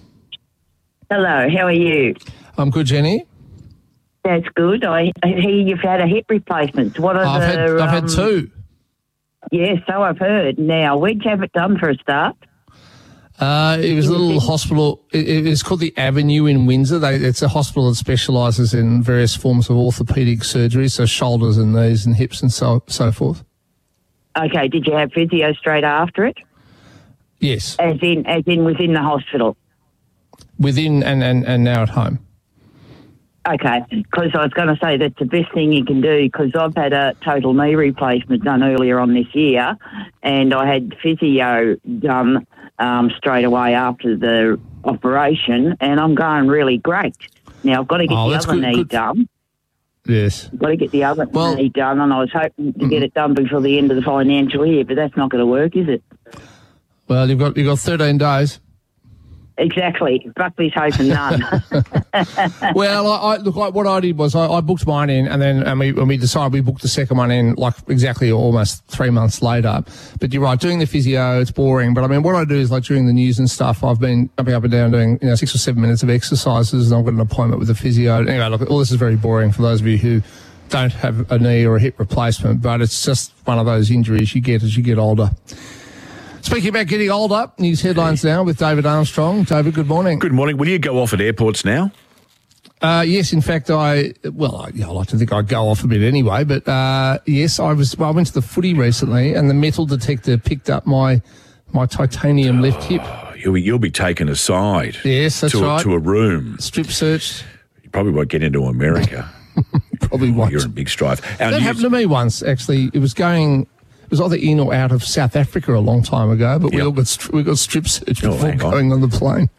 S4: Hello, how are you?
S3: I'm good, Jenny.
S4: That's good. I, I hear you've had a hip replacement. What are
S3: I've
S4: the?
S3: Had, I've um, had two.
S4: Yeah, so I've heard. Now, where'd you have it done for a start?
S3: Uh, it was a little hospital. It, it's called the Avenue in Windsor. They, it's a hospital that specialises in various forms of orthopaedic surgery, so shoulders and knees and hips and so so forth.
S4: Okay, did you have physio straight after it?
S3: Yes.
S4: As in, as in within the hospital?
S3: Within and, and, and now at home.
S4: Okay, because I was going to say that's the best thing you can do, because I've had a total knee replacement done earlier on this year, and I had physio done um, straight away after the operation, and I'm going really great. Now, I've got to get
S3: oh,
S4: the other
S3: good,
S4: knee
S3: good.
S4: done.
S3: Yes.
S4: I've got to get the other
S3: well,
S4: knee done, and I was hoping to get it done before the end of the financial year, but that's not going to work, is it?
S3: Well, you've got you've got thirteen days.
S4: Exactly. Buckley's hoping none.
S3: Well, I, I look, like what I did was I, I booked mine in, and then and we, when we decided we booked the second one in, like exactly almost three months later. But you're right, doing the physio, it's boring. But I mean, what I do is like during the news and stuff, I've been jumping up and down doing you know six or seven minutes of exercises, and I've got an appointment with a physio. Anyway, look, all this is very boring for those of you who don't have a knee or a hip replacement, but it's just one of those injuries you get as you get older. Speaking about getting older, news headlines now with David Armstrong. David, good morning.
S7: Good morning. Will you go off at airports now?
S3: Uh, yes, in fact, I, well, I, yeah, I like to think I go off a bit anyway, but uh, yes, I was, well, I went to the footy recently and the metal detector picked up my my titanium left hip.
S7: Oh, you'll, be, you'll be taken aside.
S3: Yes, that's
S7: to
S3: right.
S7: A, to a room.
S3: Strip search.
S7: You probably won't get into America.
S3: Probably won't.
S7: You're in big strife. Our
S3: that
S7: news-
S3: happened to me once, actually. It was going... It was either in or out of South Africa a long time ago, but we
S7: Yep.
S3: all got stri- we got strip searched
S7: Oh,
S3: before
S7: hang on.
S3: going on the plane.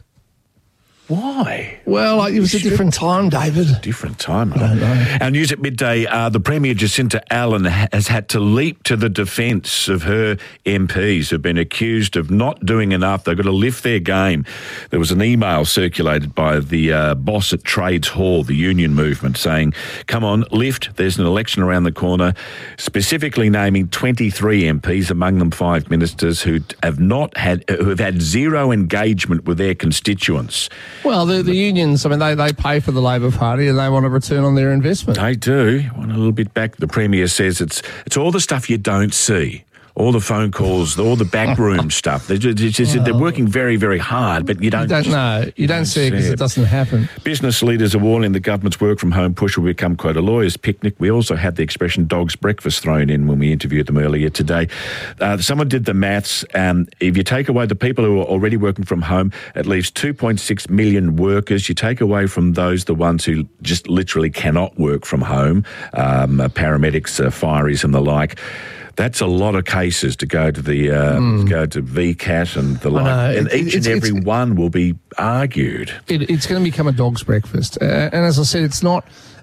S7: Why?
S3: Well, like, it was a different time, David.
S7: Different time. I don't know. Our news at midday, uh, the Premier Jacinta Allen ha- has had to leap to the defence of her M Ps who've been accused of not doing enough. They've got to lift their game. There was an email circulated by the uh, boss at Trades Hall, the union movement, saying, come on, lift, there's an election around the corner, specifically naming twenty-three M Ps, among them five ministers, who have not had, who have had zero engagement with their constituents.
S3: Well, the, the unions, I mean, they, they pay for the Labor Party and they want a return on their investment.
S7: They do. You want a little bit back. The Premier says it's it's all the stuff you don't see. All the phone calls, all the backroom stuff. They're, just, well, they're working very, very hard, but you don't...
S3: You don't know. You, you don't, don't see it because it doesn't happen.
S7: Business leaders are warning the government's work-from-home push will become quite a lawyer's picnic. We also had the expression dog's breakfast thrown in when we interviewed them earlier today. Uh, someone did the maths. Um, if you take away the people who are already working from home, it leaves two point six million workers. You take away from those the ones who just literally cannot work from home, um, uh, paramedics, uh, fireys and the like. That's a lot of cases to go to the uh, mm. go to V CAT and the like,
S3: know,
S7: and
S3: it,
S7: each
S3: it's,
S7: and every
S3: it's,
S7: one will be argued.
S3: It, it's going to become a dog's breakfast, uh, and as I said, it's not.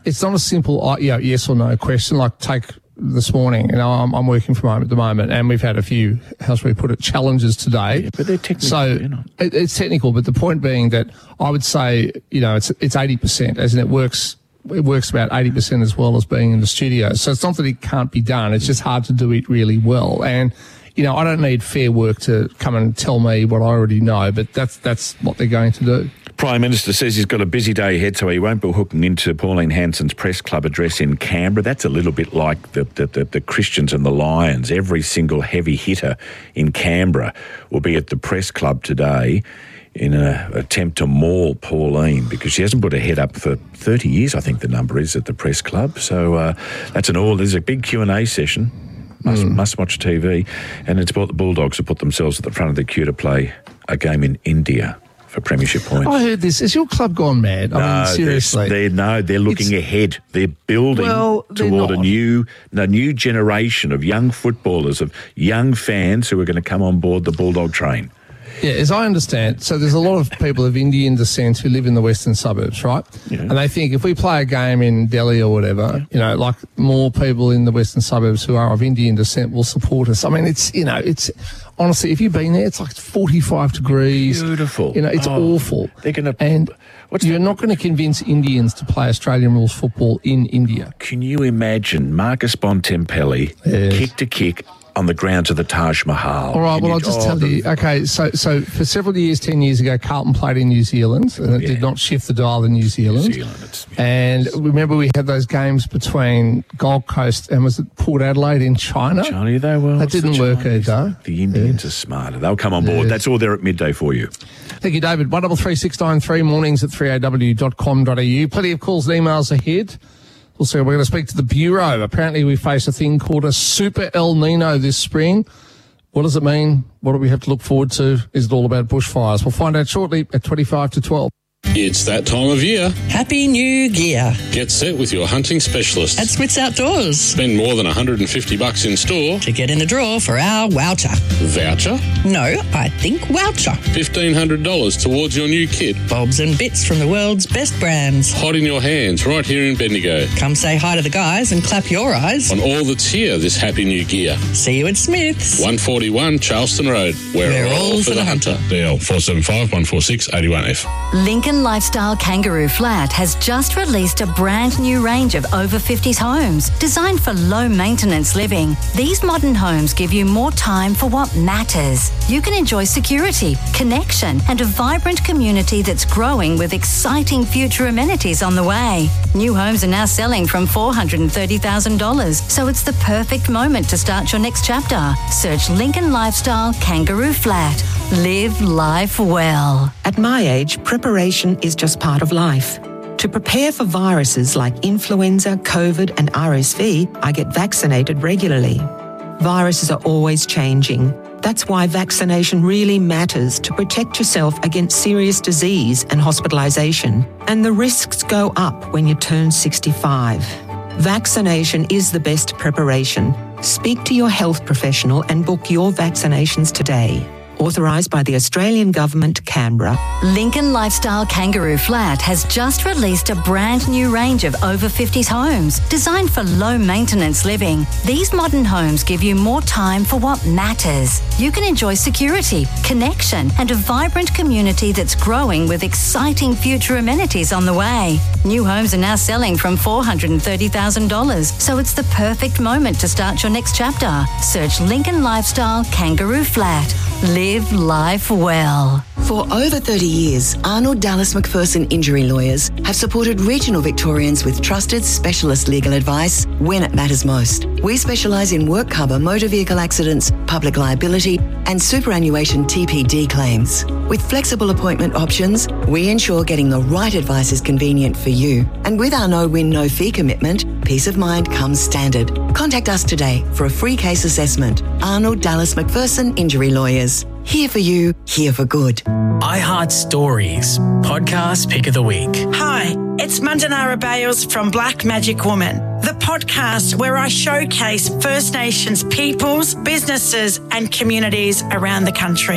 S3: it's not a simple, uh, you know, yes or no question. Like take this morning, you know, I'm, I'm working from home at the moment, and we've had a few, how should we put it, challenges today.
S7: Yeah, but they're technical.
S3: So
S7: you know.
S3: it, it's technical, but the point being that I would say, you know, it's it's eighty percent, as in it works. It works about eighty percent as well as being in the studio. So it's not that it can't be done. It's just hard to do it really well. And, you know, I don't need Fair Work to come and tell me what I already know, but that's that's what they're going to do.
S7: Prime Minister says he's got a busy day ahead, so he won't be hooking into Pauline Hanson's press club address in Canberra. That's a little bit like the, the, the, the Christians and the Lions. Every single heavy hitter in Canberra will be at the press club today in an attempt to maul Pauline, because she hasn't put her head up for thirty years, I think the number is, at the press club. So uh, that's an all. There's a big Q and A session. Must, mm. must watch T V. And it's about the Bulldogs to put themselves at the front of the queue to play a game in India for premiership points.
S3: I heard this. Is your club gone mad? I
S7: no,
S3: mean, seriously.
S7: They're, they're, no, they're looking it's, ahead. They're building
S3: well, they're
S7: toward
S3: not.
S7: a new, a new generation of young footballers, of young fans who are going to come on board the Bulldog train.
S3: Yeah, as I understand, so there's a lot of people of Indian descent who live in the western suburbs, right?
S7: Yeah.
S3: And they think if we play a game in Delhi or whatever, yeah. you know, like more people in the western suburbs who are of Indian descent will support us. I mean, it's, you know, it's, honestly, if you've been there, it's like forty-five degrees.
S7: Beautiful.
S3: You know, it's
S7: oh,
S3: awful.
S7: They're going to...
S3: And what's you're that? not going to convince Indians to play Australian rules football in India.
S7: Can you imagine Marcus Bontempelli,
S3: yes.
S7: kick to kick, on the grounds of the Taj Mahal?
S3: All right, well,
S7: you,
S3: I'll just
S7: oh,
S3: tell
S7: the,
S3: you. Okay, so so for several years, ten years ago, Carlton played in New Zealand, and it
S7: yeah.
S3: did not shift the dial in New Zealand.
S7: New Zealand it's, yeah,
S3: and remember, we had those games between Gold Coast and was it Port Adelaide in China?
S7: China, they were.
S3: That didn't work either.
S7: The Indians yes. are smarter. They'll come on board. Yes. That's all there at midday for you.
S3: Thank you, David. one double three six nine three, mornings at three a w dot com dot a u. Plenty of calls and emails ahead. Also, we're going to speak to the Bureau. Apparently, we face a thing called a Super El Nino this spring. What does it mean? What do we have to look forward to? Is it all about bushfires? We'll find out shortly at twenty-five to twelve.
S8: It's that time of year.
S9: Happy New Year.
S8: Get set with your hunting specialist.
S9: At Smith's Outdoors.
S8: Spend more than one hundred fifty bucks in store
S9: to get in the draw for our voucher.
S8: Voucher?
S9: No, I think voucher.
S8: fifteen hundred dollars towards your new kit.
S9: Bobs and bits from the world's best brands.
S8: Hot in your hands right here in Bendigo.
S9: Come say hi to the guys and clap your eyes
S8: on all that's here this happy new gear.
S9: See you at Smith's.
S8: one forty-one Charleston Road. We're,
S9: We're all, all for the, the hunter.
S8: hunter. D L four seven five, one four six, eight one F.
S15: Lincoln Lifestyle Kangaroo Flat has just released a brand new range of over fifties homes designed for low maintenance living. These modern homes give you more time for what matters. You can enjoy security, connection, and a vibrant community that's growing with exciting future amenities on the way. New homes are now selling from four hundred thirty thousand dollars, so it's the perfect moment to start your next chapter. Search Lincoln Lifestyle Kangaroo Flat. Live life well.
S10: At my age, preparation is just part of life. To prepare for viruses like influenza, COVID, and R S V, I get vaccinated regularly. Viruses are always changing. That's why vaccination really matters to protect yourself against serious disease and hospitalisation. And the risks go up when you turn sixty-five. Vaccination is the best preparation. Speak to your health professional and book your vaccinations today. Authorised by the Australian Government, Canberra.
S15: Lincoln Lifestyle Kangaroo Flat has just released a brand new range of over fifties homes designed for low maintenance living. These modern homes give you more time for what matters. You can enjoy security, connection, and a vibrant community that's growing with exciting future amenities on the way. New homes are now selling from four hundred thirty thousand dollars, so it's the perfect moment to start your next chapter. Search Lincoln Lifestyle Kangaroo Flat. Live life well.
S11: For over thirty years, Arnold Dallas McPherson Injury Lawyers have supported regional Victorians with trusted specialist legal advice when it matters most. We specialise in work cover, motor vehicle accidents, public liability, and superannuation T P D claims. With flexible appointment options, we ensure getting the right advice is convenient for you. And with our no-win, no-fee commitment, peace of mind comes standard. Contact us today for a free case assessment. Arnold Dallas McPherson Injury Lawyers. Here for you, here for good.
S13: I Heart Stories, podcast pick of the week.
S26: Hi, it's Mandanara Bales from Black Magic Woman, the podcast where I showcase First Nations peoples, businesses and communities around the country.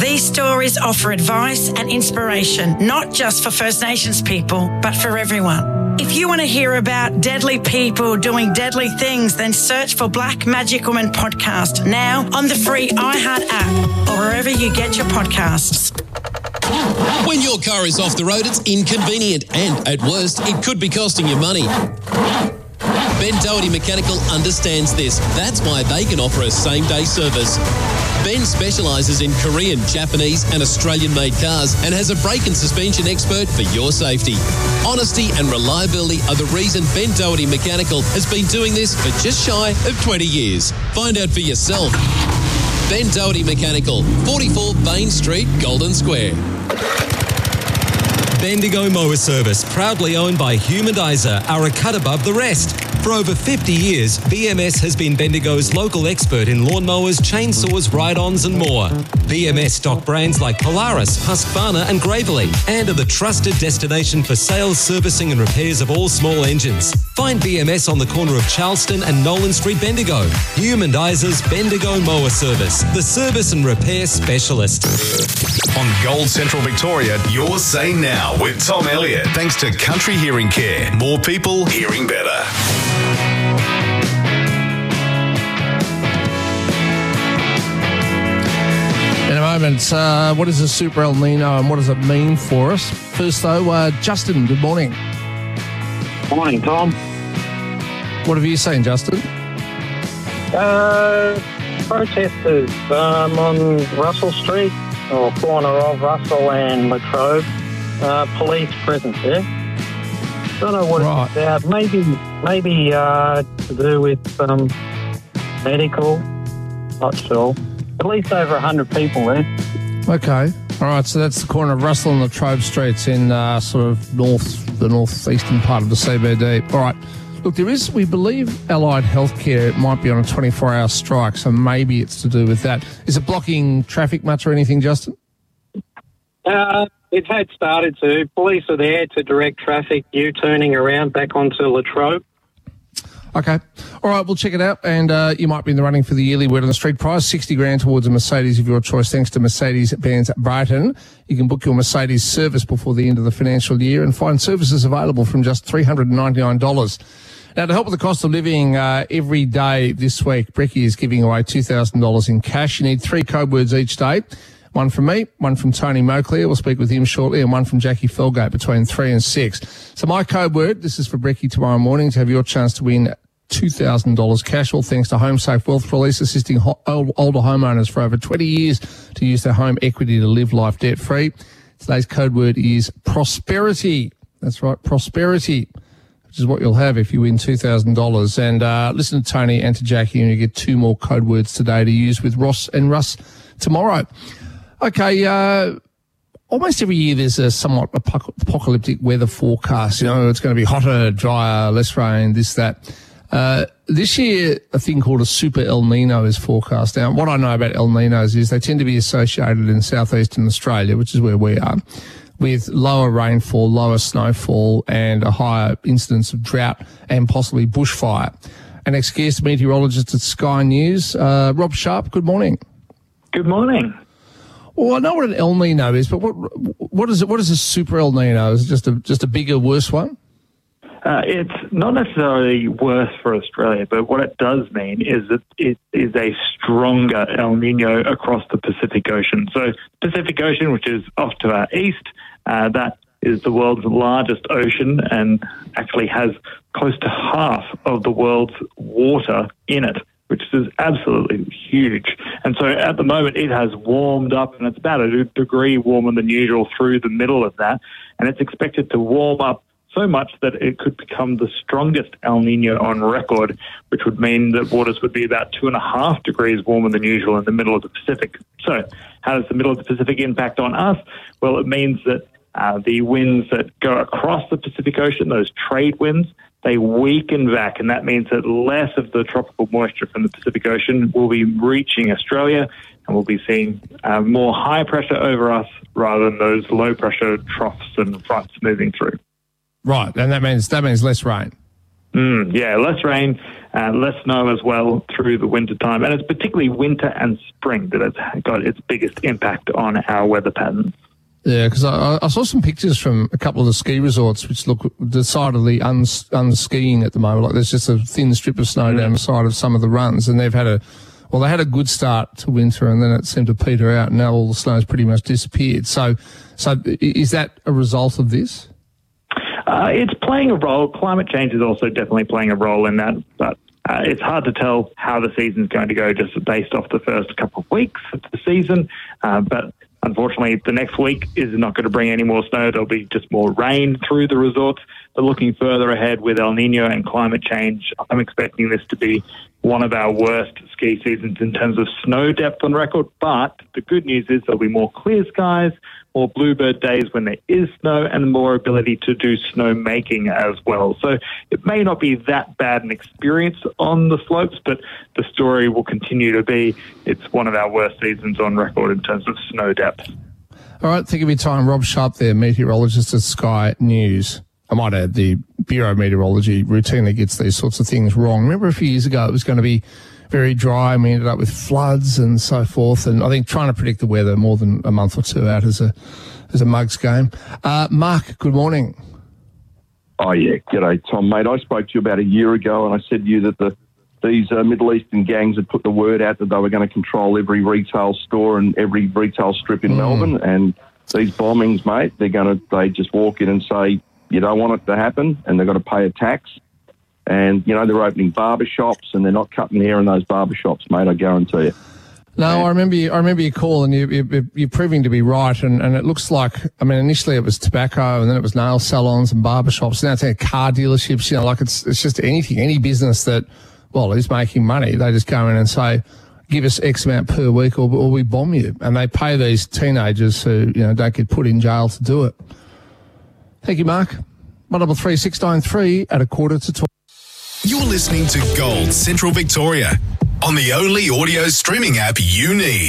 S26: These stories offer advice and inspiration, not just for First Nations people, but for everyone. If you want to hear about deadly people doing deadly things, then search for Black Magic Woman podcast now on the free iHeart app or wherever you get your podcasts.
S14: When your car is off the road, it's inconvenient and, at worst, it could be costing you money. Ben Doherty Mechanical understands this. That's why they can offer a same-day service. Ben specialises in Korean, Japanese and Australian-made cars and has a brake and suspension expert for your safety. Honesty and reliability are the reason Ben Doherty Mechanical has been doing this for just shy of twenty years. Find out for yourself. Ben Doherty Mechanical, forty-four Bain Street, Golden Square.
S16: Bendigo Mower Service, proudly owned by Humanizer, are a cut above the rest. For over fifty years, B M S has been Bendigo's local expert in lawnmowers, chainsaws, ride-ons and more. B M S stock brands like Polaris, Husqvarna and Gravely, and are the trusted destination for sales, servicing and repairs of all small engines. Find B M S on the corner of Charleston and Nolan Street, Bendigo. Humandizer's Bendigo Mower Service, the service and repair specialist.
S2: On Gold Central Victoria, your Say Now with Tom Elliott. Thanks to Country Hearing Care. More people hearing better.
S3: In a moment, uh, what is a Super El Nino and what does it mean for us? First, though, uh, Justin, good morning.
S17: Morning, Tom.
S3: What have you seen, Justin?
S17: Uh, protesters um, on Russell Street, or corner of Russell and Latrobe. Uh, police presence there. Don't know what right. it's about. Maybe, maybe uh, to do with um, medical. Not sure. At least over a hundred people there.
S3: Okay. All right. So that's the corner of Russell and Latrobe Streets in uh, sort of north, the northeastern part of the C B D. All right. Look, there is, we believe, Allied Healthcare might be on a twenty-four hour strike, so maybe it's to do with that. Is it blocking traffic much or anything, Justin?
S17: Uh, it had started to. Police are there to direct traffic, U-turning around back onto Latrobe.
S3: Okay. All right, we'll check it out. And uh, you might be in the running for the yearly Word on the Street prize, sixty grand towards a Mercedes of your choice, thanks to Mercedes-Benz Brighton. You can book your Mercedes service before the end of the financial year and find services available from just three hundred ninety-nine dollars. Now, to help with the cost of living uh, every day this week, Brecky is giving away two thousand dollars in cash. You need three code words each day. One from me, one from Tony Moclear, we'll speak with him shortly, and one from Jackie Felgate between three and six. So my code word, this is for Brecky tomorrow morning to have your chance to win two thousand dollars cash, all thanks to HomeSafe Wealth Release, assisting ho- older homeowners for over twenty years to use their home equity to live life debt-free. Today's code word is prosperity. That's right, prosperity, which is what you'll have if you win two thousand dollars. And uh, listen to Tony and to Jackie, and you get two more code words today to use with Ross and Russ tomorrow. Okay, uh, almost every year there's a somewhat apocalyptic weather forecast. You know, it's going to be hotter, drier, less rain, this, that. Uh, this year, a thing called a Super El Nino is forecast. Now, what I know about El Ninos is they tend to be associated in southeastern Australia, which is where we are, with lower rainfall, lower snowfall, and a higher incidence of drought and possibly bushfire. An ex-guest meteorologist at Sky News, uh, Rob Sharp, good morning.
S17: Good morning.
S3: Well, I know what an El Nino is, but what what is it? What is a Super El Nino? Is it just a just a bigger, worse one?
S18: Uh, it's not necessarily worse for Australia, but what it does mean is that it is a stronger El Nino across the Pacific Ocean. So Pacific Ocean, which is off to our east, uh, that is the world's largest ocean and actually has close to half of the world's water in it, which is absolutely huge. And so at the moment it has warmed up, and it's about a degree warmer than usual through the middle of that, and it's expected to warm up so much that it could become the strongest El Nino on record, which would mean that waters would be about two and a half degrees warmer than usual in the middle of the Pacific. So how does the middle of the Pacific impact on us? Well, it means that uh, the winds that go across the Pacific Ocean, those trade winds, they weaken back, and that means that less of the tropical moisture from the Pacific Ocean will be reaching Australia, and we'll be seeing uh, more high pressure over us rather than those low pressure troughs and fronts moving through.
S3: Right, and that means that means less rain.
S18: Mm, yeah, less rain, uh, less snow as well through the winter time. And it's particularly winter and spring that has got its biggest impact on our weather patterns.
S3: Yeah, because I, I saw some pictures from a couple of the ski resorts which look decidedly uns, unskiing at the moment. Like there's just a thin strip of snow mm. down the side of some of the runs, and they've had a, well, they had a good start to winter, and then it seemed to peter out, and now all the snow's pretty much disappeared. So, so is that a result of this?
S18: Uh, it's playing a role. Climate change is also definitely playing a role in that, but uh, it's hard to tell how the season's going to go just based off the first couple of weeks of the season. Uh, but unfortunately, the next week is not going to bring any more snow. There'll be just more rain through the resorts. But looking further ahead with El Nino and climate change, I'm expecting this to be one of our worst ski seasons in terms of snow depth on record. But the good news is there'll be more clear skies, more bluebird days when there is snow, and more ability to do snow making as well. So it may not be that bad an experience on the slopes, but the story will continue to be it's one of our worst seasons on record in terms of snow depth.
S3: All right, think of your time. Rob Sharp there, meteorologist at Sky News. I might add the Bureau of Meteorology routinely gets these sorts of things wrong. Remember a few years ago it was going to be very dry, and we ended up with floods and so forth. And I think trying to predict the weather more than a month or two out is a is a mug's game. Uh, Mark, good morning.
S12: Oh, yeah. G'day, Tom, mate. I spoke to you about a year ago, and I said to you that the these uh, Middle Eastern gangs had put the word out that they were going to control every retail store and every retail strip in mm. Melbourne. And these bombings, mate, they're going to they just walk in and say, you don't want it to happen, and they've got to pay a tax. And, you know, they're opening barber shops, and they're not cutting hair in those barber shops, mate, I guarantee you.
S3: No, I remember you, I remember your call, and you, you, you're proving to be right. And, and it looks like, I mean, initially it was tobacco, and then it was nail salons and barber shops. Now it's like car dealerships, you know, like it's it's just anything, any business that, well, is making money. They just go in and say, give us X amount per week, or, or we bomb you. And they pay these teenagers who, you know, don't get put in jail to do it. Thank you, Mark. one double three six nine three at a quarter to twelve.
S2: You're listening to Gold Central Victoria on the only audio streaming app you need.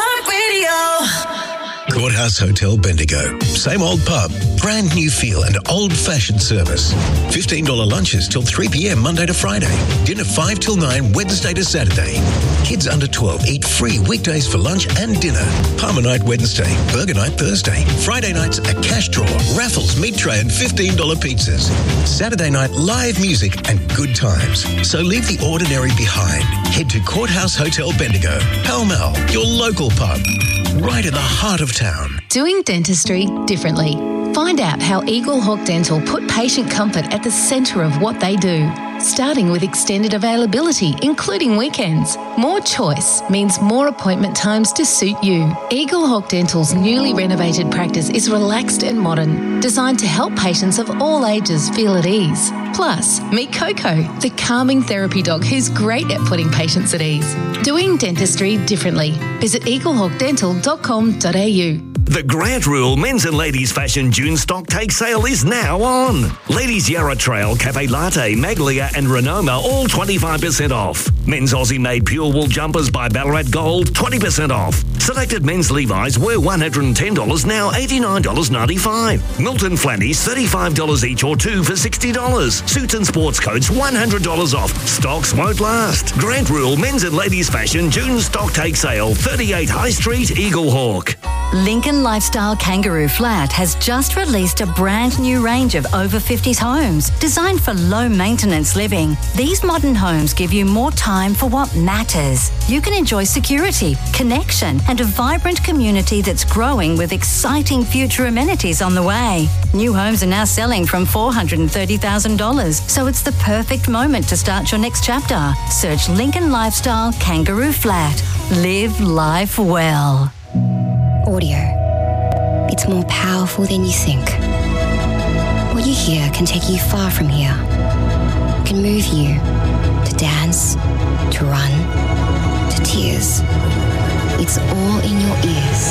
S19: iHeartRadio. Courthouse Hotel Bendigo. Same old pub, brand new feel and old-fashioned service. fifteen dollars lunches till three p.m. Monday to Friday. Dinner five till nine Wednesday to Saturday. Kids under twelve eat free weekdays for lunch and dinner. Palmer night Wednesday, burger night Thursday. Friday nights a cash draw, raffles, meat tray and fifteen dollars pizzas. Saturday night live music and good times. So leave the ordinary behind. Head to Courthouse Hotel Bendigo. Pall Mall, your local pub. Right in the heart of town.
S20: Doing dentistry differently. Find out how Eagle Hawk Dental put patient comfort at the centre of what they do. Starting with extended availability, including weekends. More choice means more appointment times to suit you. Eagle Hawk Dental's newly renovated practice is relaxed and modern, designed to help patients of all ages feel at ease. Plus, meet Coco, the calming therapy dog who's great at putting patients at ease. Doing dentistry differently. Visit eagle hawk dental dot com dot a u.
S21: The Grant Rule Men's and Ladies Fashion June stock take sale is now on. Ladies Yarra Trail, Cafe Latte, Maglia and Renoma all twenty-five percent off. Men's Aussie made pure wool jumpers by Ballarat Gold twenty percent off. Selected men's Levi's were one hundred ten dollars, now eighty-nine dollars ninety-five. Milton Flannies thirty-five dollars each or two for sixty dollars. Suits and sports coats one hundred dollars off. Stocks won't last. Grant Rule Men's and Ladies Fashion June stock take sale, thirty-eight High Street, Eagle Hawk.
S15: Lincoln Lifestyle Kangaroo Flat has just released a brand new range of over fifties homes designed for low maintenance living. These modern homes give you more time for what matters. You can enjoy security, connection and a vibrant community that's growing with exciting future amenities on the way. New homes are now selling from four hundred thirty thousand dollars, so it's the perfect moment to start your next chapter. Search Lincoln Lifestyle Kangaroo Flat. Live life well.
S22: Audio. It's more powerful than you think. What you hear can take you far from here. It can move you to dance, to run, to tears. It's all in your ears.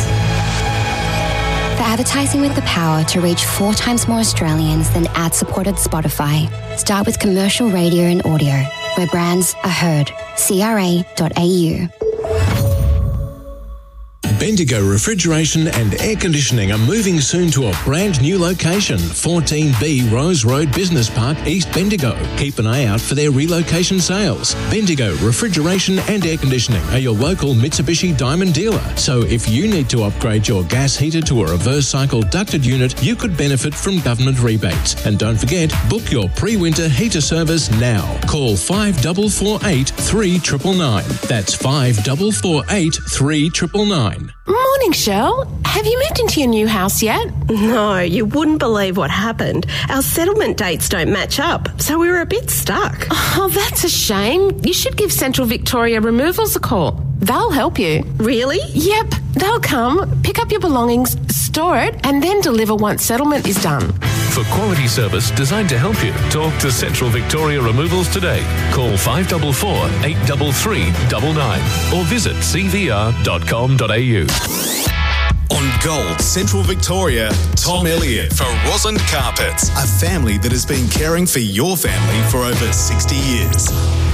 S22: For advertising with the power to reach four times more Australians than ad-supported Spotify, start with commercial radio and audio, where brands are heard. C R A dot A U.
S19: Bendigo Refrigeration and Air Conditioning are moving soon to a brand new location, fourteen B Rose Road Business Park, East Bendigo. Keep an eye out for their relocation sales. Bendigo Refrigeration and Air Conditioning are your local Mitsubishi Diamond dealer. So if you need to upgrade your gas heater to a reverse cycle ducted unit, you could benefit from government rebates. And don't forget, book your pre-winter heater service now. Call five four four eight, three nine nine nine. That's five four four eight, three nine nine nine.
S1: Morning, Shell. Have you moved into your new house yet?
S5: No, you wouldn't believe what happened. Our settlement dates don't match up, so we were a bit stuck.
S1: Oh, that's a shame. You should give Central Victoria Removals a call. They'll help you.
S5: Really?
S1: Yep. They'll come, pick up your belongings, store it, and then deliver once settlement is done.
S6: For quality service designed to help you, talk to Central Victoria Removals today. Call five four four, eight three three nine nine or visit c v r dot com dot a u.
S2: On Gold Central Victoria, Tom Elliott for Rosin Carpets, a family that has been caring for your family for over sixty years.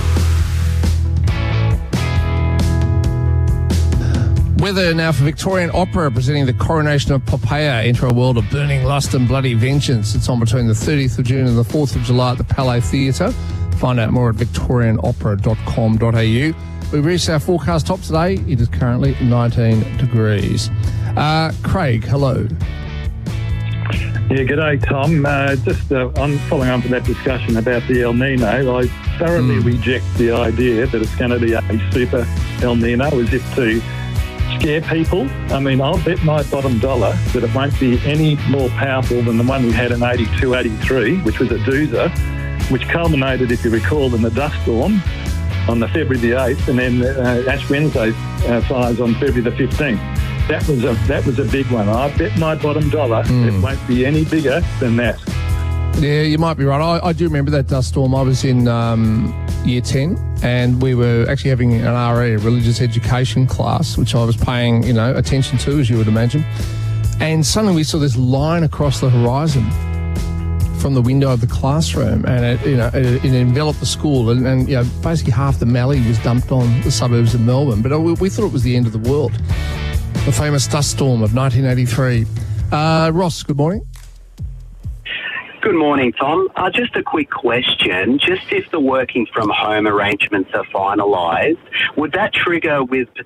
S3: Weather now for Victorian Opera, presenting the coronation of Poppaea into a world of burning lust and bloody vengeance. It's on between the thirtieth of June and the fourth of July at the Palais Theatre. Find out more at victorian opera dot com dot a u. We reached our forecast top today. It is currently nineteen degrees. Uh, Craig, hello.
S18: Yeah, g'day, Tom. Uh, just uh, on following on from that discussion about the El Nino, I thoroughly mm. reject the idea that it's going to be a super El Nino as if to scare people. I mean, I'll bet my bottom dollar that it won't be any more powerful than the one we had in eighty-two eighty-three, which was a doozer, which culminated, if you recall, in the dust storm on the February the eighth, and then uh, Ash Wednesday uh, fires on February the fifteenth. That was a that was a big one. I bet my bottom dollar mm. it won't be any bigger than that.
S3: Yeah, you might be right. I, I do remember that dust storm. I was in um, year ten, and we were actually having an R E, a religious education class, which I was paying, you know, attention to, as you would imagine. And suddenly we saw this line across the horizon from the window of the classroom, and it, you know, it, it enveloped the school, and, and you know, basically half the Mallee was dumped on the suburbs of Melbourne. But we, we thought it was the end of the world. The famous dust storm of nineteen eighty-three. Uh, Ross, good morning.
S23: Good morning, Tom. Uh, just a quick question. Just if the working from home arrangements are finalised, would that trigger with